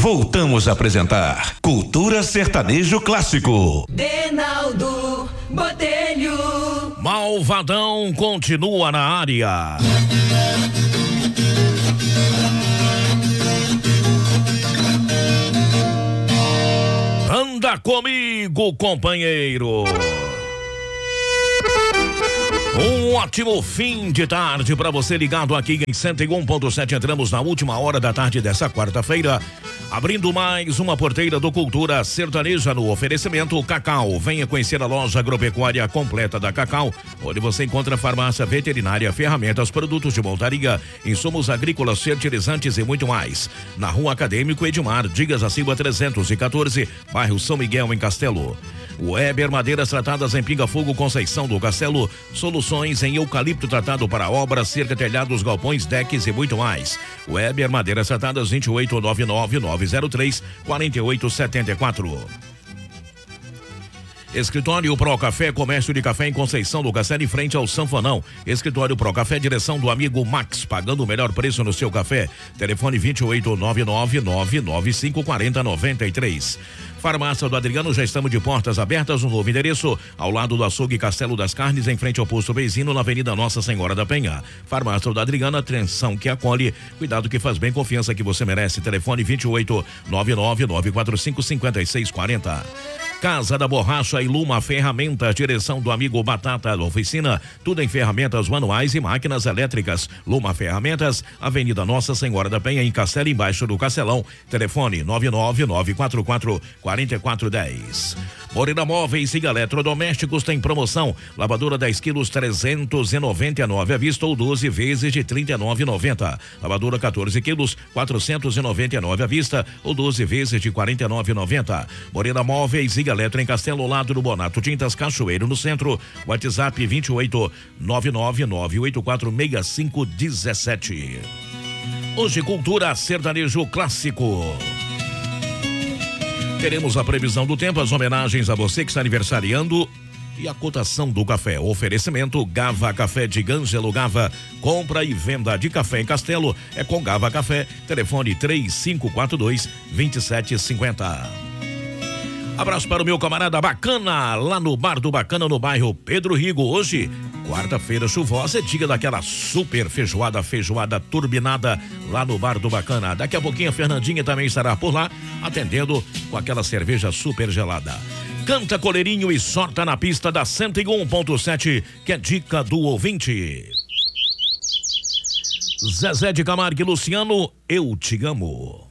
voltamos a apresentar Cultura Sertanejo Clássico. Reinaldo Botelho. Malvadão continua na área. Anda comigo, companheiro. Um ótimo fim de tarde para você ligado aqui em 101.7. Entramos na última hora da tarde dessa quarta-feira, abrindo mais uma porteira do Cultura Sertaneja no oferecimento Cacau. Venha conhecer a loja agropecuária completa da Cacau, onde você encontra farmácia veterinária, ferramentas, produtos de montaria, insumos agrícolas, fertilizantes e muito mais. Na Rua Acadêmico Edmar, Dias da Silva 314, bairro São Miguel, em Castelo. Weber Madeiras Tratadas em Pinga Fogo, Conceição do Castelo. Soluções em eucalipto tratado para obras, cerca, telhados, galpões, decks e muito mais. Weber Madeiras Tratadas 2899-903-4874. Escritório Pro Café, comércio de café em Conceição do Castelo, em frente ao Sanfonão. Escritório Pro Café, direção do amigo Max, pagando o melhor preço no seu café. Telefone 2899-99540-93. Farmácia do Adriano, já estamos de portas abertas no novo endereço, ao lado do açougue Castelo das Carnes, em frente ao posto Beizino, na Avenida Nossa Senhora da Penha. Farmácia do Adriano, atenção que acolhe, cuidado que faz bem, confiança que você merece. Telefone 2899-945-5640. Casa da Borracha e Luma Ferramentas, direção do amigo Batata, oficina, tudo em ferramentas manuais e máquinas elétricas. Luma Ferramentas, Avenida Nossa Senhora da Penha, em Castelo, embaixo do Castelão. Telefone 99944-4410. Moreira Móveis e Eletrodomésticos tem promoção. Lavadora 10 quilos, 399 à vista ou 12 vezes de 39,90. Lavadora 14 quilos, 499 à vista ou 12 vezes de 49,90. Moreira Móveis e Eletro em Castelo, ao lado do Bonato Tintas Cachoeiro, no centro. WhatsApp 28-999846517. Hoje, Cultura Sertanejo Clássico. Teremos a previsão do tempo, as homenagens a você que está aniversariando e a cotação do café. Oferecimento Gava Café de Gângelo Gava. Compra e venda de café em Castelo é com Gava Café. Telefone 3542-2750. Abraço para o meu camarada Bacana, lá no Bar do Bacana, no bairro Pedro Rigo. Hoje, quarta-feira chuvosa, é dia daquela super feijoada turbinada lá no Bar do Bacana. Daqui a pouquinho a Fernandinha também estará por lá, atendendo com aquela cerveja super gelada. Canta Coleirinho e sorta na pista da 101.7, que é dica do ouvinte. Zezé de Camargo e Luciano, eu te amo.